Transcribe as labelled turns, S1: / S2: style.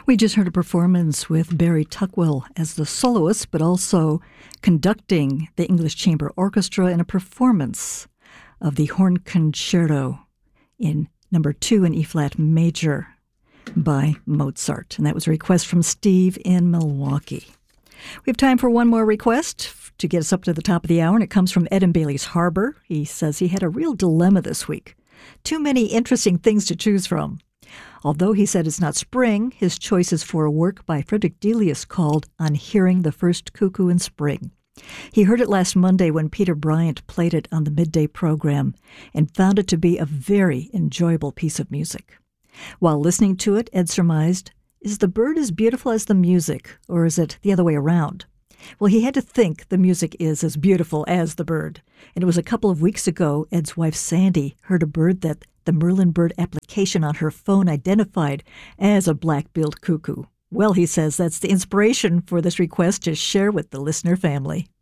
S1: We just heard a performance with Barry Tuckwell as the soloist, but also conducting the English Chamber Orchestra in a performance of the Horn Concerto in number 2 in E-flat major by Mozart. And that was a request from Steve in Milwaukee. We have time for one more request to get us up to the top of the hour, and it comes from Ed in Bailey's Harbor. He says he had a real dilemma this week. Too many interesting things to choose from. Although he said it's not spring, his choice is for a work by Frederick Delius called On Hearing the First Cuckoo in Spring. He heard it last Monday when Peter Bryant played it on the midday program and found it to be a very enjoyable piece of music. While listening to it, Ed surmised, is the bird as beautiful as the music, or is it the other way around? Well, he had to think the music is as beautiful as the bird. And it was a couple of weeks ago, Ed's wife Sandy heard a bird that the Merlin bird application on her phone identified as a black-billed cuckoo. Well, he says that's the inspiration for this request to share with the listener family.